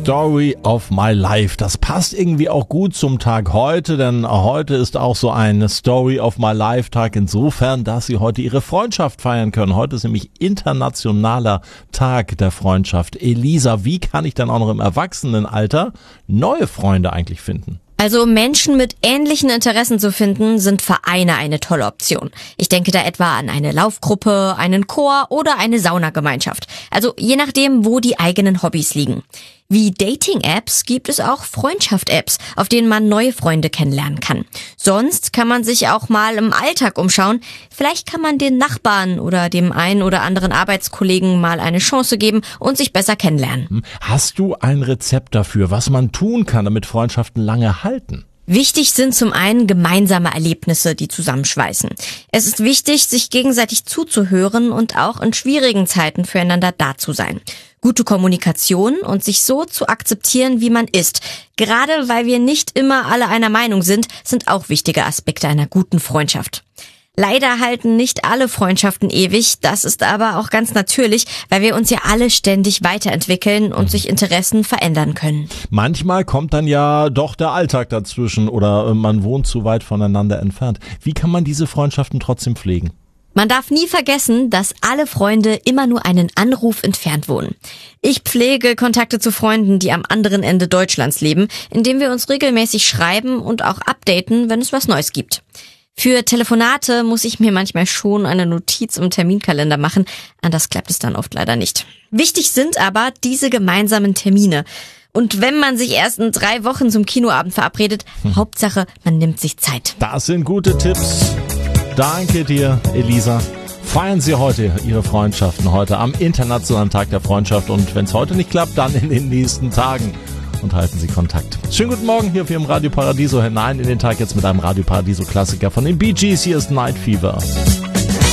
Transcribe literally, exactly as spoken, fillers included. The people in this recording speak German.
Story of my life. Das passt irgendwie auch gut zum Tag heute, denn heute ist auch so ein Story of my life Tag insofern, dass Sie heute Ihre Freundschaft feiern können. Heute ist nämlich internationaler Tag der Freundschaft. Elisa, wie kann ich dann auch noch im Erwachsenenalter neue Freunde eigentlich finden? Also Menschen mit ähnlichen Interessen zu finden, sind Vereine eine tolle Option. Ich denke da etwa an eine Laufgruppe, einen Chor oder eine Saunagemeinschaft. Also je nachdem, wo die eigenen Hobbys liegen. Wie Dating-Apps gibt es auch Freundschaft-Apps, auf denen man neue Freunde kennenlernen kann. Sonst kann man sich auch mal im Alltag umschauen. Vielleicht kann man den Nachbarn oder dem einen oder anderen Arbeitskollegen mal eine Chance geben und sich besser kennenlernen. Hast du ein Rezept dafür, was man tun kann, damit Freundschaften lange halten? Wichtig sind zum einen gemeinsame Erlebnisse, die zusammenschweißen. Es ist wichtig, sich gegenseitig zuzuhören und auch in schwierigen Zeiten füreinander da zu sein. Gute Kommunikation und sich so zu akzeptieren, wie man ist. Gerade weil wir nicht immer alle einer Meinung sind, sind auch wichtige Aspekte einer guten Freundschaft. Leider halten nicht alle Freundschaften ewig, das ist aber auch ganz natürlich, weil wir uns ja alle ständig weiterentwickeln und sich Interessen verändern können. Manchmal kommt dann ja doch der Alltag dazwischen oder man wohnt zu weit voneinander entfernt. Wie kann man diese Freundschaften trotzdem pflegen? Man darf nie vergessen, dass alle Freunde immer nur einen Anruf entfernt wohnen. Ich pflege Kontakte zu Freunden, die am anderen Ende Deutschlands leben, indem wir uns regelmäßig schreiben und auch updaten, wenn es was Neues gibt. Für Telefonate muss ich mir manchmal schon eine Notiz im Terminkalender machen, anders klappt es dann oft leider nicht. Wichtig sind aber diese gemeinsamen Termine. Und wenn man sich erst in drei Wochen zum Kinoabend verabredet, hm. Hauptsache, man nimmt sich Zeit. Das sind gute Tipps. Danke dir, Elisa. Feiern Sie heute Ihre Freundschaften, heute am Internationalen Tag der Freundschaft. Und wenn es heute nicht klappt, dann in den nächsten Tagen. Und halten Sie Kontakt. Schönen guten Morgen hier auf Ihrem Radio Paradiso hinein in den Tag jetzt mit einem Radio Paradiso Klassiker von den Bee Gees. Hier ist Night Fever.